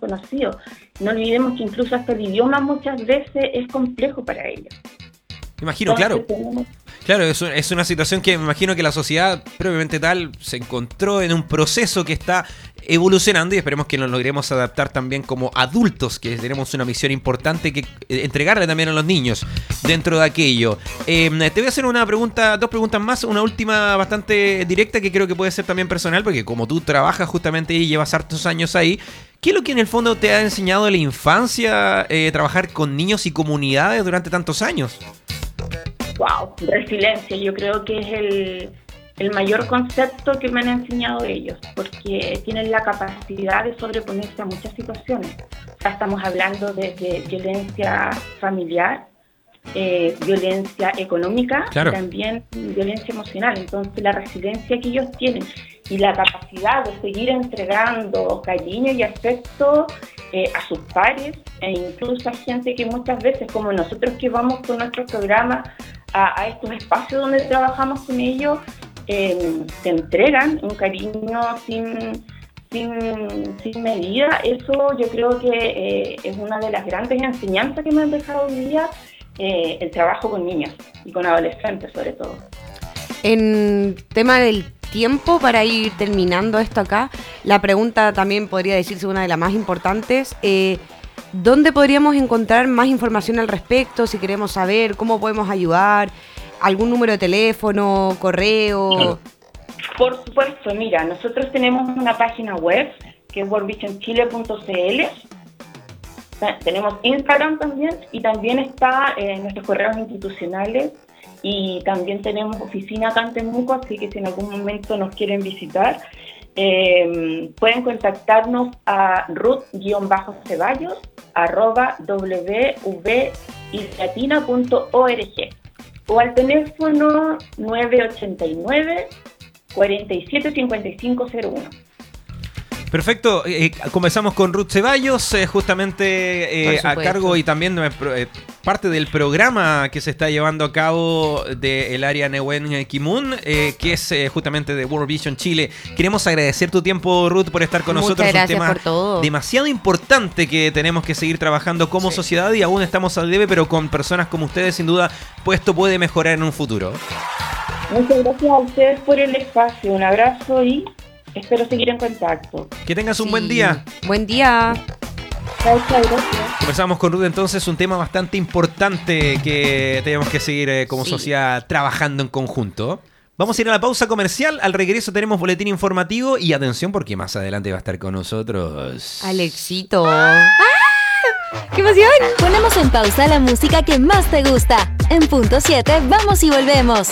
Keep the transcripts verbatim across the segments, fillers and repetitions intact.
desconocido. No olvidemos que incluso hasta el idioma muchas veces es complejo para ellos. Imagino, Entonces, claro. tenemos... Claro, es, es una situación que me imagino que la sociedad previamente tal se encontró en un proceso que está evolucionando y esperemos que nos logremos adaptar también como adultos, que tenemos una misión importante que entregarle también a los niños dentro de aquello. Eh, te voy a hacer una pregunta, dos preguntas más, una última bastante directa que creo que puede ser también personal, porque como tú trabajas justamente y llevas hartos años ahí, ¿qué es lo que en el fondo te ha enseñado de la infancia eh, trabajar con niños y comunidades durante tantos años? Wow, resiliencia, yo creo que es el, el mayor concepto que me han enseñado ellos, porque tienen la capacidad de sobreponerse a muchas situaciones. O sea, estamos hablando desde violencia familiar, eh, violencia económica, claro, y también violencia emocional. Entonces, la resiliencia que ellos tienen y la capacidad de seguir entregando cariño y afecto eh, a sus pares e incluso a gente que muchas veces, como nosotros que vamos con nuestros programas a, a estos espacios donde trabajamos con ellos, eh, te entregan un cariño sin, sin, sin medida. Eso yo creo que eh, es una de las grandes enseñanzas que me han dejado hoy día, eh, el trabajo con niños y con adolescentes sobre todo. En tema del tiempo, para ir terminando esto acá, la pregunta también podría decirse una de las más importantes. Eh, ¿Dónde podríamos encontrar más información al respecto? Si queremos saber cómo podemos ayudar, algún número de teléfono, correo. Claro. Por supuesto, mira, nosotros tenemos una página web que es world vision chile punto c l. Tenemos Instagram también y también está en eh, nuestros correos institucionales. Y también tenemos oficina acá en Temuco, así que si en algún momento nos quieren visitar, eh, pueden contactarnos a ruth-ceballos arroba w v i latina punto org o al teléfono nueve ocho nueve, cuatro siete cinco cinco cero uno. Perfecto, eh, comenzamos con Ruth Ceballos, eh, justamente eh, a cargo y también eh, parte del programa que se está llevando a cabo del área Nehuen Kimun, eh, que es eh, justamente de World Vision Chile. Queremos agradecer tu tiempo, Ruth, por estar con Muchas nosotros. Gracias un tema por todo. Demasiado importante que tenemos que seguir trabajando como sí. sociedad y aún estamos al debe, pero con personas como ustedes, sin duda, pues esto puede mejorar en un futuro. Muchas gracias a ustedes por el espacio. Un abrazo y espero seguir en contacto. Que tengas un sí. buen día. Buen día. Chao, chao, gracias. Conversamos con Ruth entonces, un tema bastante importante que tenemos que seguir eh, como sí. sociedad trabajando en conjunto. Vamos a ir a la pausa comercial. Al regreso tenemos boletín informativo y atención porque más adelante va a estar con nosotros Alexito. ¡Ah! ¡Qué emoción! Ponemos en pausa la música que más te gusta. En punto siete, vamos y volvemos.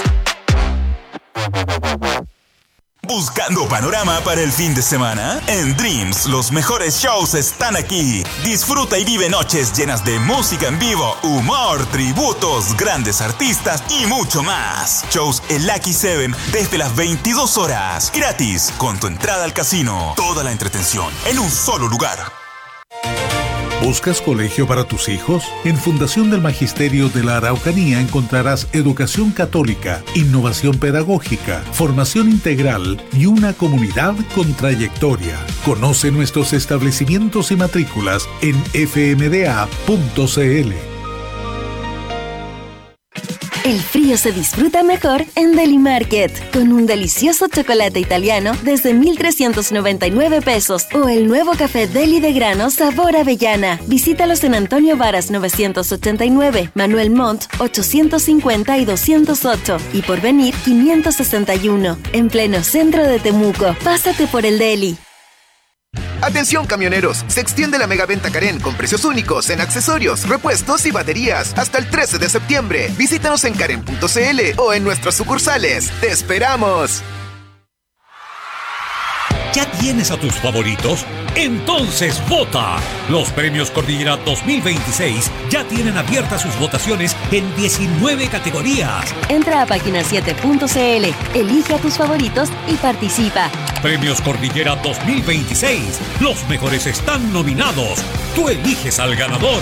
¿Buscando panorama para el fin de semana? En Dreams, los mejores shows están aquí. Disfruta y vive noches llenas de música en vivo, humor, tributos, grandes artistas y mucho más. Shows en Lucky Seven desde las veintidós horas. Gratis, con tu entrada al casino. Toda la entretención en un solo lugar. ¿Buscas colegio para tus hijos? En Fundación del Magisterio de la Araucanía encontrarás educación católica, innovación pedagógica, formación integral y una comunidad con trayectoria. Conoce nuestros establecimientos y matrículas en f m d a punto c l. El frío se disfruta mejor en Deli Market, con un delicioso chocolate italiano desde mil trescientos noventa y nueve pesos o el nuevo café Deli de grano sabor avellana. Visítalos en Antonio Varas novecientos ochenta y nueve, Manuel Montt ochocientos cincuenta y doscientos ocho y Porvenir quinientos sesenta y uno, en pleno centro de Temuco. Pásate por el Deli. Atención camioneros, se extiende la megaventa Karen con precios únicos en accesorios, repuestos y baterías hasta el trece de septiembre. Visítanos en karen punto c l o en nuestras sucursales. ¡Te esperamos! ¿Ya tienes a tus favoritos? Entonces vota. Los premios Cordillera dos mil veintiséis ya tienen abiertas sus votaciones en diecinueve categorías. Entra a página siete punto c l, elige a tus favoritos y participa. Premios Cordillera dos mil veintiséis. Los mejores están nominados. Tú eliges al ganador.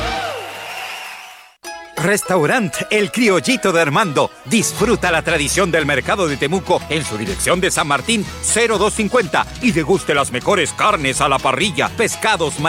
Restaurant El Criollito de Armando. Disfruta la tradición del mercado de Temuco en su dirección de San Martín cero dos cincuenta y deguste las mejores carnes a la parrilla, pescados,